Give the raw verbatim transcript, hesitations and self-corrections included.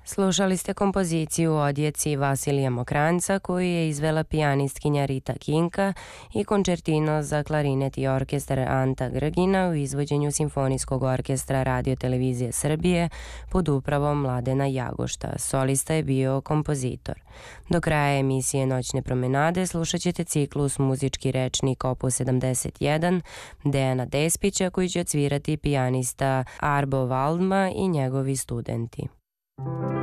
Slušali ste kompoziciju u odjeci Vasilija Mokranjca koju je izvela pijanistkinja Rita Kinka i koncertino za klarinet i orkestar Anta Grgina u izvođenju Simfonijskog orkestra Radio-televizije Srbije pod upravom Mladena Jagošta. Solista je bio kompozitor. Do kraja emisije Noćne promenade slušat ćete ciklus Muzički rečnik opus sedamdeset jedan Dejana Despića koji će odsvirati pijanista Arbo Waldma i njegovi studenti.